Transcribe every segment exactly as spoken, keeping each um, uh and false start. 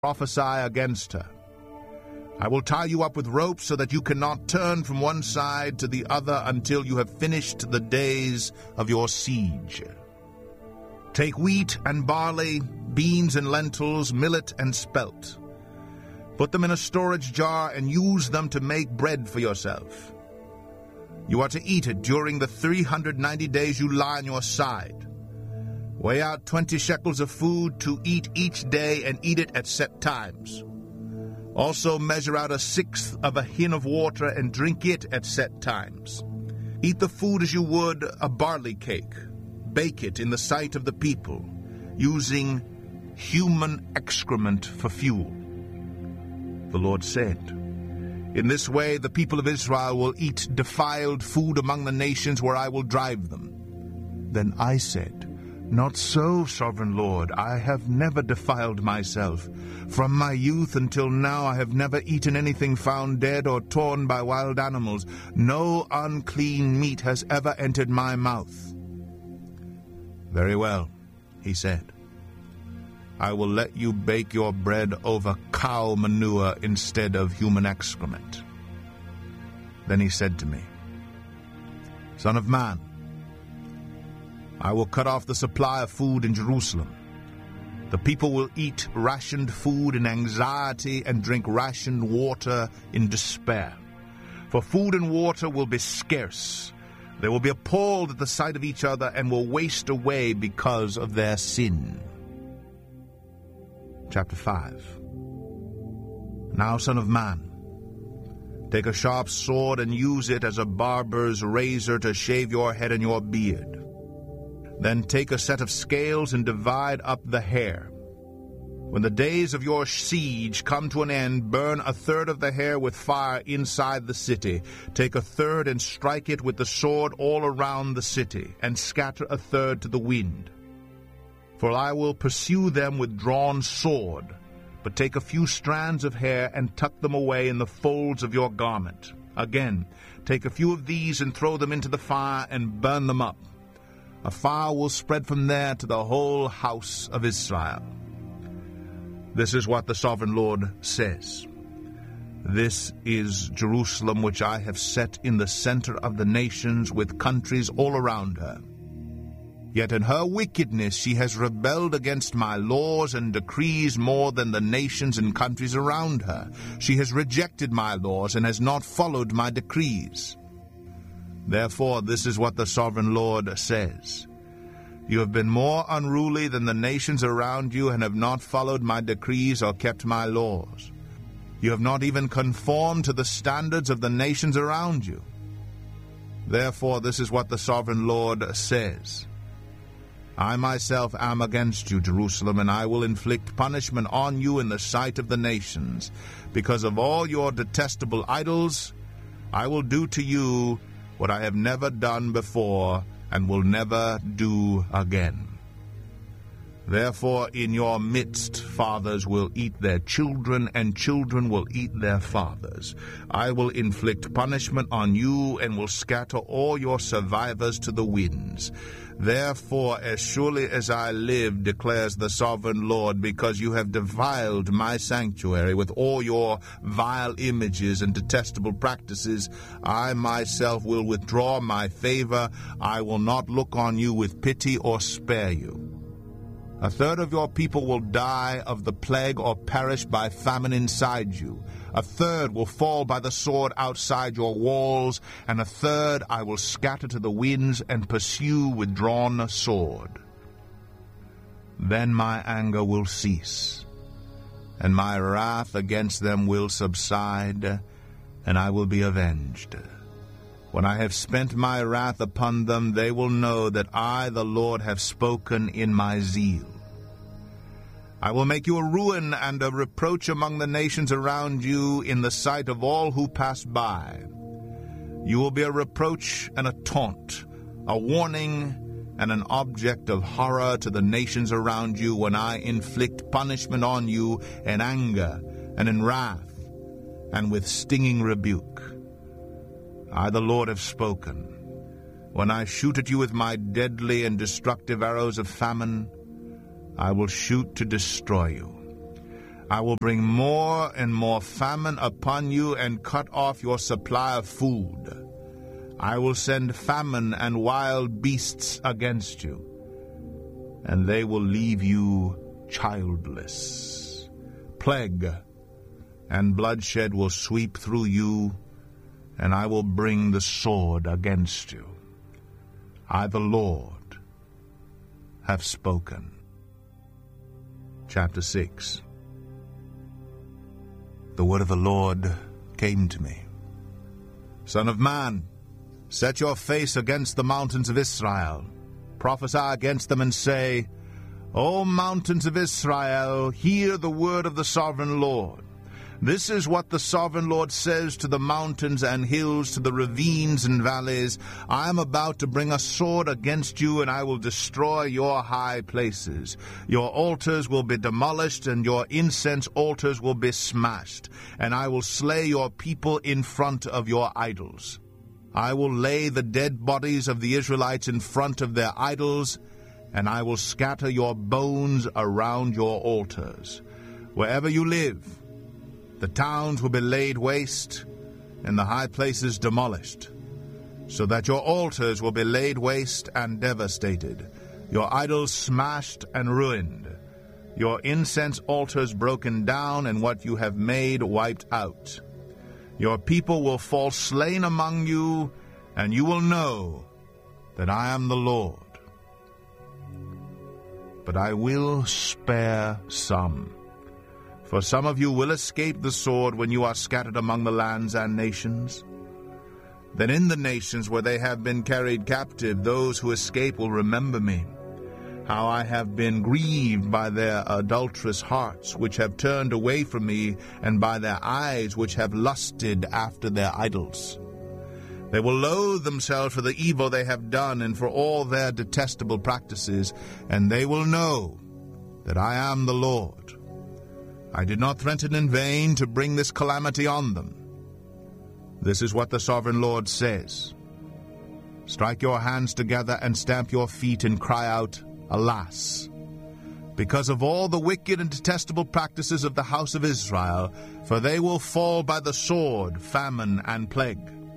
prophesy against her. I will tie you up with ropes so that you cannot turn from one side to the other until you have finished the days of your siege. Take wheat and barley, beans and lentils, millet and spelt. Put them in a storage jar and use them to make bread for yourself. You are to eat it during the three hundred ninety days you lie on your side. Weigh out twenty shekels of food to eat each day and eat it at set times. Also measure out a sixth of a hin of water and drink it at set times. Eat the food as you would a barley cake. Bake it in the sight of the people, using human excrement for fuel. The Lord said, in this way the people of Israel will eat defiled food among the nations where I will drive them. Then I said, not so, sovereign Lord, I have never defiled myself. From my youth until now I have never eaten anything found dead or torn by wild animals. No unclean meat has ever entered my mouth. Very well, he said. I will let you bake your bread over cow manure instead of human excrement. Then he said to me, Son of man, I will cut off the supply of food in Jerusalem. The people will eat rationed food in anxiety and drink rationed water in despair. For food and water will be scarce. They will be appalled at the sight of each other and will waste away because of their sin. Chapter five. Now, son of man, take a sharp sword and use it as a barber's razor to shave your head and your beard. Then take a set of scales and divide up the hair. When the days of your siege come to an end, burn a third of the hair with fire inside the city. Take a third and strike it with the sword all around the city, and scatter a third to the wind. For I will pursue them with drawn sword, but take a few strands of hair and tuck them away in the folds of your garment. Again, take a few of these and throw them into the fire and burn them up. A fire will spread from there to the whole house of Israel. This is what the sovereign Lord says. This is Jerusalem, which I have set in the center of the nations, with countries all around her. Yet in her wickedness she has rebelled against my laws and decrees more than the nations and countries around her. She has rejected my laws and has not followed my decrees. Therefore, this is what the sovereign Lord says. You have been more unruly than the nations around you and have not followed my decrees or kept my laws. You have not even conformed to the standards of the nations around you. Therefore, this is what the sovereign Lord says. I myself am against you, Jerusalem, and I will inflict punishment on you in the sight of the nations. Because of all your detestable idols, I will do to you what I have never done before and will never do again. Therefore, in your midst, fathers will eat their children, and children will eat their fathers. I will inflict punishment on you and will scatter all your survivors to the winds. Therefore, as surely as I live, declares the sovereign Lord, because you have defiled my sanctuary with all your vile images and detestable practices, I myself will withdraw my favor. I will not look on you with pity or spare you. A third of your people will die of the plague or perish by famine inside you. A third will fall by the sword outside your walls, and a third I will scatter to the winds and pursue with drawn sword. Then my anger will cease, and my wrath against them will subside, and I will be avenged. When I have spent my wrath upon them, they will know that I, the Lord, have spoken in my zeal. I will make you a ruin and a reproach among the nations around you in the sight of all who pass by. You will be a reproach and a taunt, a warning and an object of horror to the nations around you when I inflict punishment on you in anger and in wrath and with stinging rebuke. I, the Lord, have spoken. When I shoot at you with my deadly and destructive arrows of famine, I will shoot to destroy you. I will bring more and more famine upon you and cut off your supply of food. I will send famine and wild beasts against you, and they will leave you childless. Plague and bloodshed will sweep through you, and I will bring the sword against you. I, the Lord, have spoken. Chapter six. The word of the Lord came to me. Son of man, set your face against the mountains of Israel. Prophesy against them and say, O mountains of Israel, hear the word of the sovereign Lord. This is what the sovereign Lord says to the mountains and hills, to the ravines and valleys. I am about to bring a sword against you, and I will destroy your high places. Your altars will be demolished, and your incense altars will be smashed, and I will slay your people in front of your idols. I will lay the dead bodies of the Israelites in front of their idols, and I will scatter your bones around your altars. Wherever you live, the towns will be laid waste, and the high places demolished, so that your altars will be laid waste and devastated, your idols smashed and ruined, your incense altars broken down, and what you have made wiped out. Your people will fall slain among you, and you will know that I am the Lord. But I will spare some. For some of you will escape the sword when you are scattered among the lands and nations. Then in the nations where they have been carried captive, those who escape will remember me, how I have been grieved by their adulterous hearts, which have turned away from me, and by their eyes, which have lusted after their idols. They will loathe themselves for the evil they have done and for all their detestable practices, and they will know that I am the Lord. I did not threaten in vain to bring this calamity on them. This is what the sovereign Lord says. Strike your hands together and stamp your feet and cry out, Alas! Because of all the wicked and detestable practices of the house of Israel, for they will fall by the sword, famine, and plague.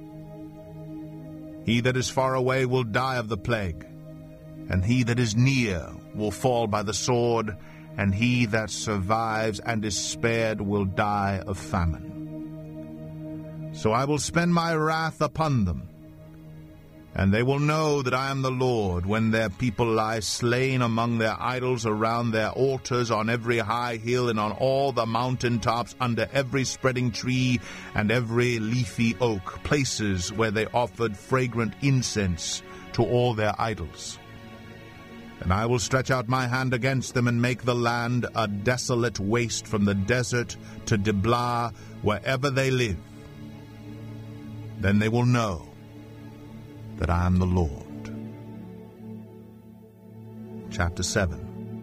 He that is far away will die of the plague, and he that is near will fall by the sword, and he that survives and is spared will die of famine. So I will spend my wrath upon them, and they will know that I am the Lord, when their people lie slain among their idols around their altars, on every high hill and on all the mountain tops, under every spreading tree and every leafy oak, places where they offered fragrant incense to all their idols. And I will stretch out my hand against them and make the land a desolate waste from the desert to Diblah, wherever they live. Then they will know that I am the Lord. Chapter seven.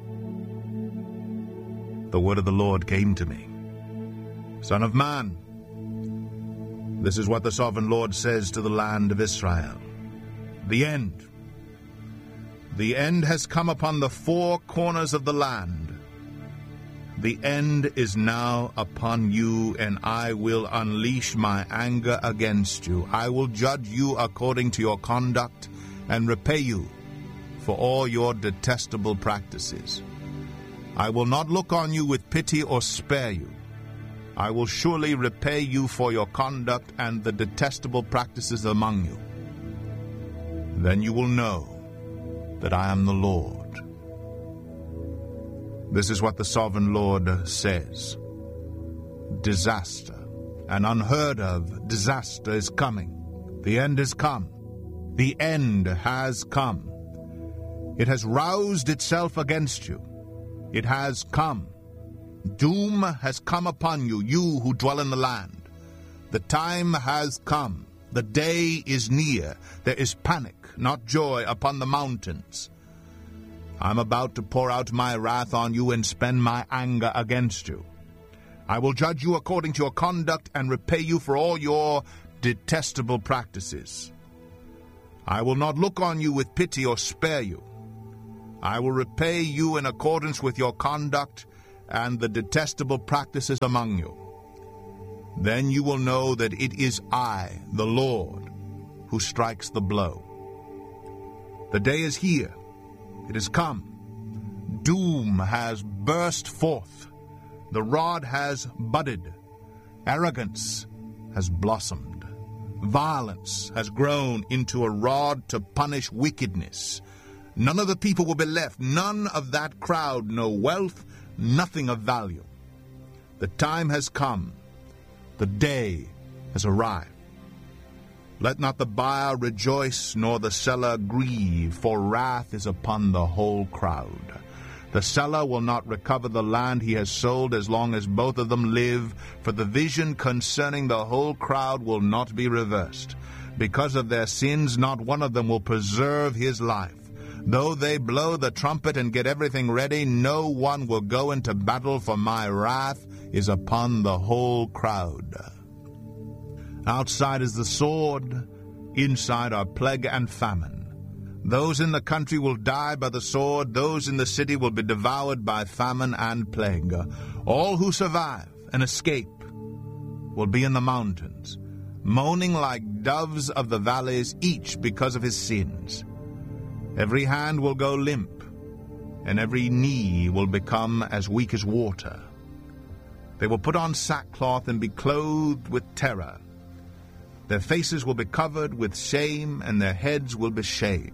The word of the Lord came to me. Son of man, this is what the sovereign Lord says to the land of Israel. The end. The end has come upon the four corners of the land. The end is now upon you, and I will unleash my anger against you. I will judge you according to your conduct and repay you for all your detestable practices. I will not look on you with pity or spare you. I will surely repay you for your conduct and the detestable practices among you. Then you will know that I am the Lord. This is what the sovereign Lord says. Disaster, an unheard of disaster is coming. The end is come. The end has come. It has roused itself against you. It has come. Doom has come upon you, you who dwell in the land. The time has come. The day is near. There is panic, not joy, upon the mountains. I am about to pour out my wrath on you and spend my anger against you. I will judge you according to your conduct and repay you for all your detestable practices. I will not look on you with pity or spare you. I will repay you in accordance with your conduct and the detestable practices among you. Then you will know that it is I, the Lord, who strikes the blow. The day is here. It has come. Doom has burst forth. The rod has budded. Arrogance has blossomed. Violence has grown into a rod to punish wickedness. None of the people will be left. None of that crowd. No wealth, nothing of value. The time has come. The day has arrived. Let not the buyer rejoice, nor the seller grieve, for wrath is upon the whole crowd. The seller will not recover the land he has sold as long as both of them live, for the vision concerning the whole crowd will not be reversed. Because of their sins, not one of them will preserve his life. Though they blow the trumpet and get everything ready, no one will go into battle, for my wrath is upon the whole crowd. Outside is the sword, inside are plague and famine. Those in the country will die by the sword, those in the city will be devoured by famine and plague. All who survive and escape will be in the mountains, moaning like doves of the valleys, each because of his sins. Every hand will go limp, and every knee will become as weak as water. They will put on sackcloth and be clothed with terror. Their faces will be covered with shame, and their heads will be shaved.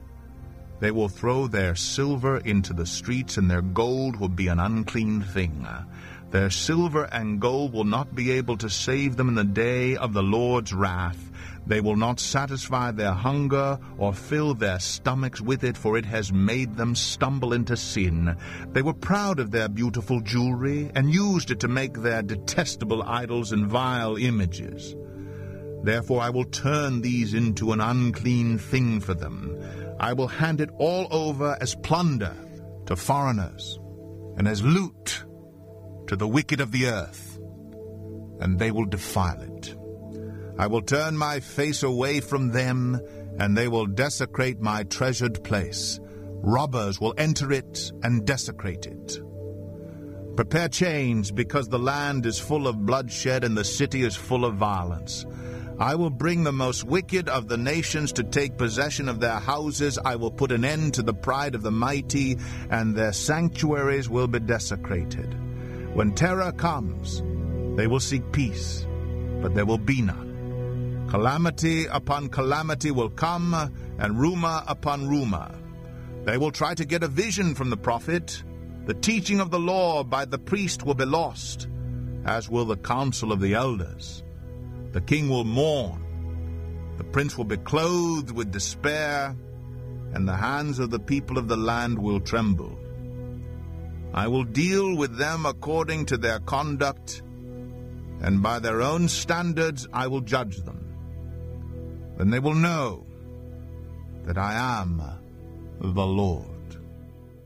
They will throw their silver into the streets, and their gold will be an unclean thing. Their silver and gold will not be able to save them in the day of the Lord's wrath. They will not satisfy their hunger or fill their stomachs with it, for it has made them stumble into sin. They were proud of their beautiful jewelry and used it to make their detestable idols and vile images. Therefore I will turn these into an unclean thing for them. I will hand it all over as plunder to foreigners, and as loot to the wicked of the earth, and they will defile it. I will turn my face away from them, and they will desecrate my treasured place. Robbers will enter it and desecrate it. Prepare chains, because the land is full of bloodshed, and the city is full of violence. I will bring the most wicked of the nations to take possession of their houses. I will put an end to the pride of the mighty, and their sanctuaries will be desecrated. When terror comes, they will seek peace, but there will be none. Calamity upon calamity will come, and rumor upon rumor. They will try to get a vision from the prophet. The teaching of the law by the priest will be lost, as will the counsel of the elders. The king will mourn, the prince will be clothed with despair, and the hands of the people of the land will tremble. I will deal with them according to their conduct, and by their own standards I will judge them. Then they will know that I am the Lord.